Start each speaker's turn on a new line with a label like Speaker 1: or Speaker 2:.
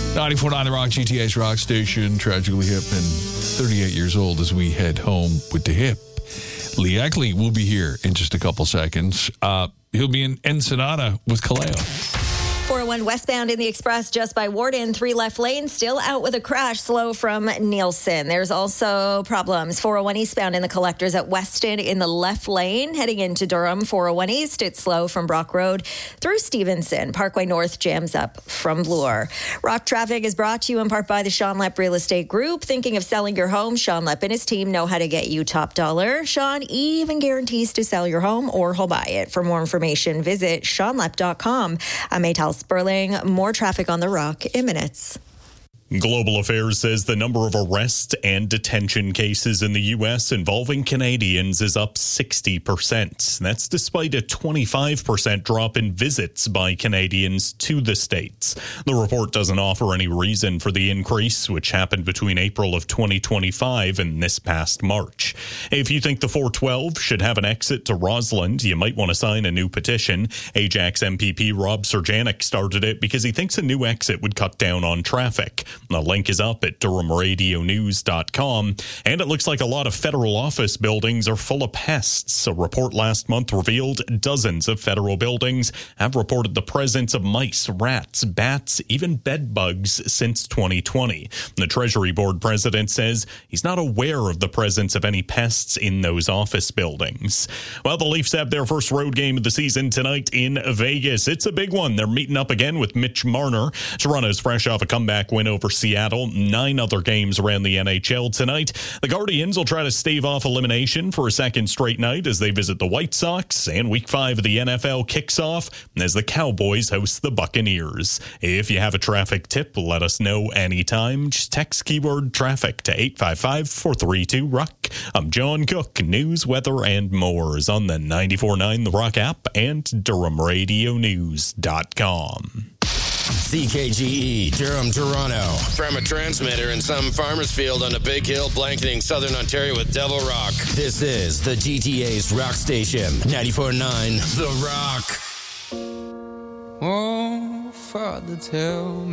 Speaker 1: 94.9 The Rock, GTA's rock station, tragically hip and 38 years old as we head home with the hip. Lee Eckley will be here in just a couple seconds. He'll be in Ensenada with Kaleo.
Speaker 2: 401 westbound in the Express just by Warden. 3 left lanes still out with a crash, slow from Nielsen. There's also problems. 401 eastbound in the Collectors at Weston in the left lane. Heading into Durham, 401 east, it's slow from Brock Road through Stevenson. Parkway North jams up from Bloor. Rock Traffic is brought to you in part by the Sean Lepp Real Estate Group. Thinking of selling your home? Sean Lepp and his team know how to get you top dollar. Sean even guarantees to sell your home or he'll buy it. For more information, visit SeanLepp.com. I'm Maytal Sperling. More traffic on the Rock in minutes.
Speaker 3: Global Affairs says the number of arrests and detention cases in the U.S. involving Canadians is up 60%. That's despite a 25% drop in visits by Canadians to the States. The report doesn't offer any reason for the increase, which happened between April of 2025 and this past March. If you think the 412 should have an exit to Rossland, you might want to sign a new petition. Ajax MPP Rob Serjanik started it because he thinks a new exit would cut down on traffic. The link is up at DurhamRadioNews.com, and it looks like a lot of federal office buildings are full of pests. A report last month revealed dozens of federal buildings have reported the presence of mice, rats, bats, even bed bugs since 2020. The Treasury Board president says he's not aware of the presence of any pests in those office buildings. Well, the Leafs have their first road game of the season tonight in Vegas. It's a big one. They're meeting up again with Mitch Marner. Toronto's fresh off a comeback win over Seattle. 9 other games around the NHL tonight. The Guardians will try to stave off elimination for a second straight night as they visit the White Sox, and Week 5 of the NFL kicks off as the Cowboys host the Buccaneers. If you have a traffic tip, let us know anytime. Just text keyword traffic to 855-432-ROCK. I'm John Cook. News, weather, and more is on the 94.9 The Rock app and DurhamRadioNews.com.
Speaker 4: CKGE, Durham, Toronto. From a transmitter in some farmer's field on a big hill blanketing southern Ontario with Devil Rock. This is the GTA's rock station, 94.9 The Rock.
Speaker 5: Oh, Father, tell me.